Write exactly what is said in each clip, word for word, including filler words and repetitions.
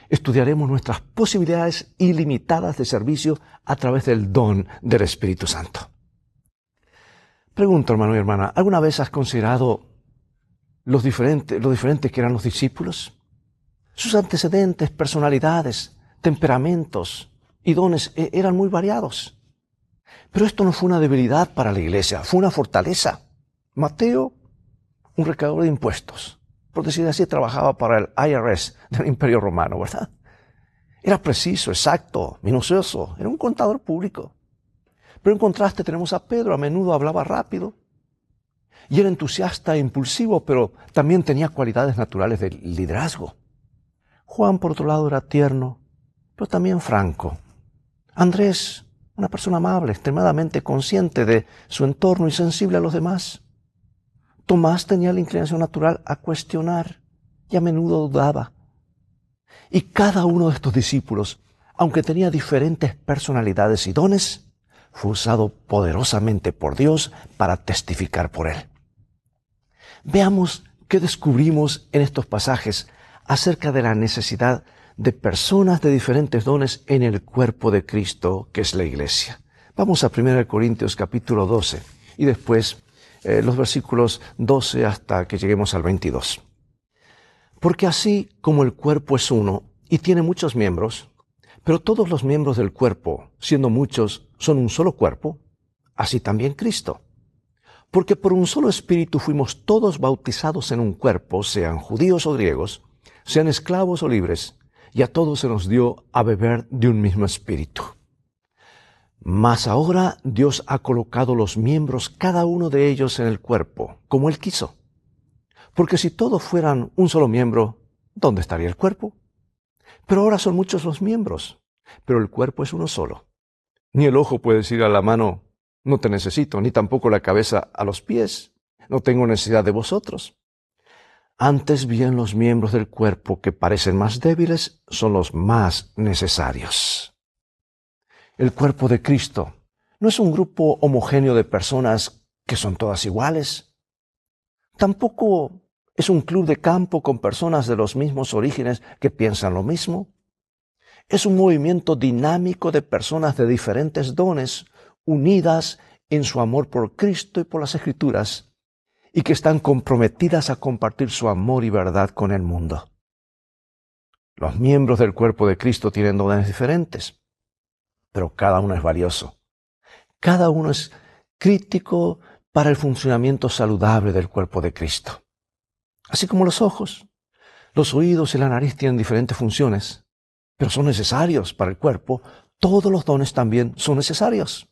estudiaremos nuestras posibilidades ilimitadas de servicio a través del don del Espíritu Santo. Pregunto, hermano y hermana, ¿alguna vez has considerado los diferentes, lo diferentes que eran los discípulos? Sus antecedentes, personalidades, temperamentos y dones eran muy variados. Pero esto no fue una debilidad para la iglesia, fue una fortaleza. Mateo, un recaudador de impuestos, por decir así, trabajaba para el I R S del Imperio Romano, ¿verdad? Era preciso, exacto, minucioso, era un contador público. Pero en contraste tenemos a Pedro, a menudo hablaba rápido, y era entusiasta e impulsivo, pero también tenía cualidades naturales de liderazgo. Juan, por otro lado, era tierno, pero también franco. Andrés, una persona amable, extremadamente consciente de su entorno y sensible a los demás. Tomás tenía la inclinación natural a cuestionar y a menudo dudaba. Y cada uno de estos discípulos, aunque tenía diferentes personalidades y dones, fue usado poderosamente por Dios para testificar por Él. Veamos qué descubrimos en estos pasajes acerca de la necesidad de personas de diferentes dones en el cuerpo de Cristo, que es la iglesia. Vamos a primera Corintios capítulo doce y después eh, los versículos doce hasta que lleguemos al veintidós. Porque así como el cuerpo es uno y tiene muchos miembros, pero todos los miembros del cuerpo, siendo muchos, son un solo cuerpo, así también Cristo. Porque por un solo espíritu fuimos todos bautizados en un cuerpo, sean judíos o griegos, sean esclavos o libres, y a todos se nos dio a beber de un mismo espíritu. Mas ahora Dios ha colocado los miembros, cada uno de ellos, en el cuerpo, como Él quiso. Porque si todos fueran un solo miembro, ¿dónde estaría el cuerpo? Pero ahora son muchos los miembros, pero el cuerpo es uno solo. Ni el ojo puede decir a la mano, no te necesito, ni tampoco la cabeza a los pies, no tengo necesidad de vosotros. Antes bien, los miembros del cuerpo que parecen más débiles son los más necesarios. El cuerpo de Cristo no es un grupo homogéneo de personas que son todas iguales. Tampoco es un club de campo con personas de los mismos orígenes que piensan lo mismo. Es un movimiento dinámico de personas de diferentes dones, unidas en su amor por Cristo y por las Escrituras, y que están comprometidas a compartir su amor y verdad con el mundo. Los miembros del cuerpo de Cristo tienen dones diferentes, pero cada uno es valioso. Cada uno es crítico para el funcionamiento saludable del cuerpo de Cristo. Así como los ojos, los oídos y la nariz tienen diferentes funciones, pero son necesarios para el cuerpo, todos los dones también son necesarios.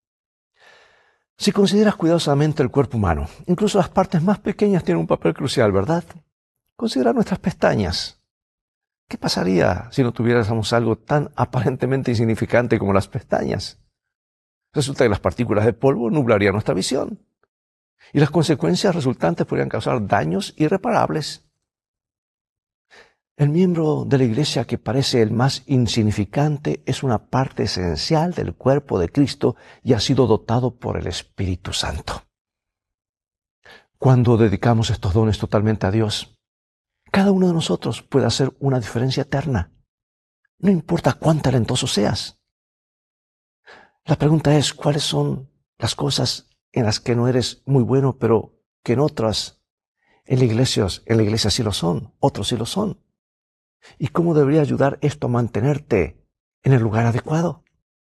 Si consideras cuidadosamente el cuerpo humano, incluso las partes más pequeñas tienen un papel crucial, ¿verdad? Considera nuestras pestañas. ¿Qué pasaría si no tuviéramos algo tan aparentemente insignificante como las pestañas? Resulta que las partículas de polvo nublarían nuestra visión, y las consecuencias resultantes podrían causar daños irreparables. El miembro de la iglesia que parece el más insignificante es una parte esencial del cuerpo de Cristo y ha sido dotado por el Espíritu Santo. Cuando dedicamos estos dones totalmente a Dios, cada uno de nosotros puede hacer una diferencia eterna. No importa cuán talentoso seas. La pregunta es, ¿cuáles son las cosas en las que no eres muy bueno, pero que en otras, en la iglesia, en la iglesia sí lo son, otros sí lo son? ¿Y cómo debería ayudar esto a mantenerte en el lugar adecuado?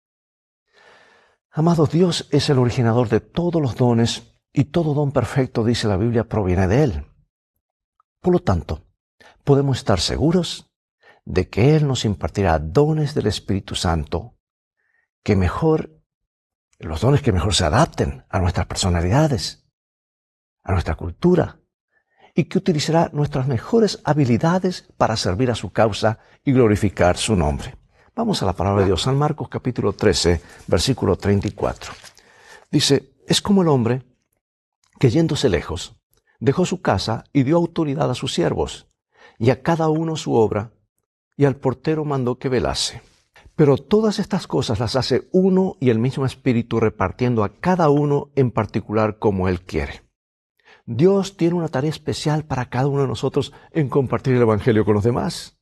Amados, Dios es el originador de todos los dones y todo don perfecto, dice la Biblia, proviene de Él. Por lo tanto, podemos estar seguros de que Él nos impartirá dones del Espíritu Santo que mejor, los dones que mejor se adapten a nuestras personalidades, a nuestra cultura, y que utilizará nuestras mejores habilidades para servir a su causa y glorificar su nombre. Vamos a la palabra de Dios, San Marcos capítulo trece, versículo treinta y cuatro. Dice, es como el hombre que yéndose lejos, dejó su casa y dio autoridad a sus siervos, y a cada uno su obra, y al portero mandó que velase. Pero todas estas cosas las hace uno y el mismo Espíritu, repartiendo a cada uno en particular como Él quiere. Dios tiene una tarea especial para cada uno de nosotros en compartir el Evangelio con los demás.